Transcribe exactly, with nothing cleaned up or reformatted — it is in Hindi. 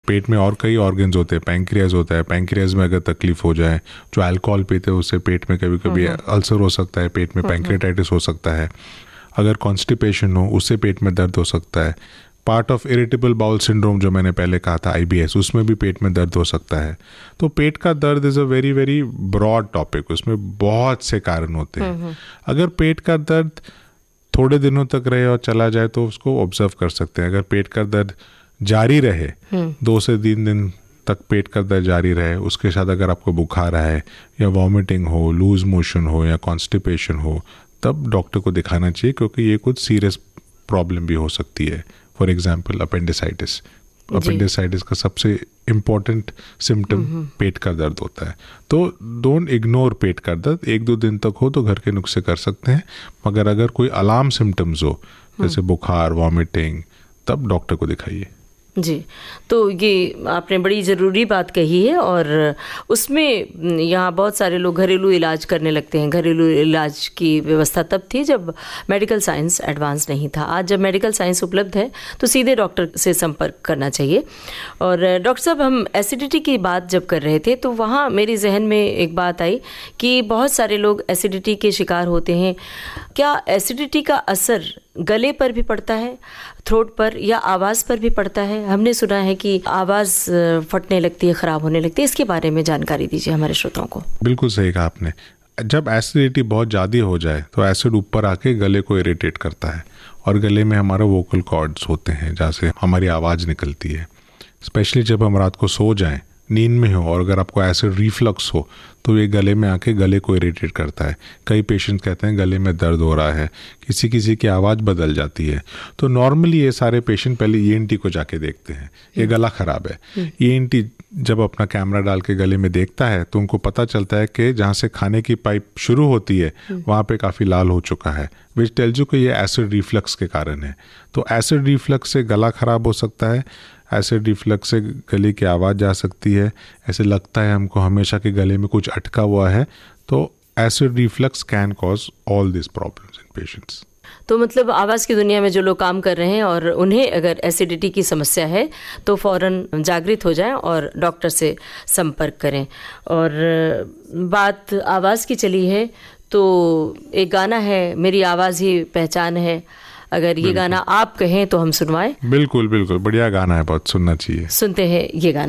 पेट में और कई ऑर्गन्स होते हैं, पैंक्रियाज होता है, पैंक्रियाज में अगर तकलीफ हो जाए, जो अल्कोहल पीते हैं उससे पेट में कभी कभी अल्सर हो सकता है, पेट में पैंक्रियाटाइटिस हो सकता है। अगर कॉन्स्टिपेशन हो उससे पेट में दर्द हो सकता है। Part of irritable bowel syndrome जो मैंने पहले कहा था, आई बी एस, उसमें भी पेट में दर्द हो सकता है। तो पेट का दर्द is a very very broad topic, उसमें बहुत से कारण होते हैं। अगर पेट का दर्द थोड़े दिनों तक रहे और चला जाए तो उसको ऑब्जर्व कर सकते हैं। अगर पेट का दर्द जारी रहे, दो से तीन दिन तक पेट का दर्द जारी रहे, उसके साथ अगर आपको बुखार आए या वॉमिटिंग हो, लूज मोशन हो या कॉन्स्टिपेशन हो, तब डॉक्टर को दिखाना चाहिए, क्योंकि ये कुछ सीरियस प्रॉब्लम भी हो सकती है। फॉर एग्जाम्पल अपेंडिसाइटिस, अपेंडिसाइटिस का सबसे इम्पॉर्टेंट सिम्टम पेट का दर्द होता है। तो डोंट इग्नोर पेट का दर्द, एक दो दिन तक हो तो घर के नुस्खे कर सकते हैं, मगर अगर कोई अलार्म सिम्टम्स हो जैसे बुखार, वॉमिटिंग, तब डॉक्टर को दिखाइए। जी, तो ये आपने बड़ी ज़रूरी बात कही है, और उसमें यहाँ बहुत सारे लोग घरेलू इलाज करने लगते हैं। घरेलू इलाज की व्यवस्था तब थी जब मेडिकल साइंस एडवांस नहीं था। आज जब मेडिकल साइंस उपलब्ध है तो सीधे डॉक्टर से संपर्क करना चाहिए। और डॉक्टर साहब, हम एसिडिटी की बात जब कर रहे थे तो वहाँ मेरे जहन में एक बात आई कि बहुत सारे लोग एसिडिटी के शिकार होते हैं। क्या एसिडिटी का असर गले पर भी पड़ता है, थ्रोट पर, या आवाज़ पर भी पड़ता है? हमने सुना है कि आवाज़ फटने लगती है, ख़राब होने लगती है। इसके बारे में जानकारी दीजिए हमारे श्रोताओं को। बिल्कुल सही कहा आपने। जब एसिडिटी बहुत ज़्यादा हो जाए तो एसिड ऊपर आके गले को इरिटेट करता है, और गले में हमारा वोकल कॉर्ड्स होते हैं जहाँ से हमारी आवाज़ निकलती है। स्पेशली जब हम रात को सो जाएं, नींद में हो, और अगर आपको एसिड रिफ्लक्स हो तो ये गले में आके गले को इरिटेट करता है। कई पेशेंट कहते हैं गले में दर्द हो रहा है, किसी किसी की आवाज़ बदल जाती है। तो नॉर्मली ये सारे पेशेंट पहले ई एन टी को जाके देखते हैं, ये गला ख़राब है। ई एन टी जब अपना कैमरा डाल के गले में देखता है तो उनको पता चलता है कि जहाँ से खाने की पाइप शुरू होती है वहाँ पे काफ़ी लाल हो चुका है, विच टेल्स यू कि ये एसिड रिफ्लक्स के कारण है। तो एसिड रिफ्लक्स से गला ख़राब हो सकता है, एसिड रिफ्लक्स से गले की आवाज़ जा सकती है, ऐसे लगता है हमको हमेशा कि गले में कुछ अटका हुआ है। तो acid reflux can cause all this problems in patients. तो मतलब आवाज़ की दुनिया में जो लोग काम कर रहे हैं और उन्हें अगर एसिडिटी की समस्या है तो फ़ौरन जागृत हो जाएं और डॉक्टर से संपर्क करें। और बात आवाज़ की चली है तो एक गाना है, मेरी आवाज़ ही पहचान है, अगर ये गाना आप कहें तो हम सुनवाएं। बिल्कुल बिल्कुल, बढ़िया गाना है, बहुत सुनना चाहिए। सुनते हैं ये गाना।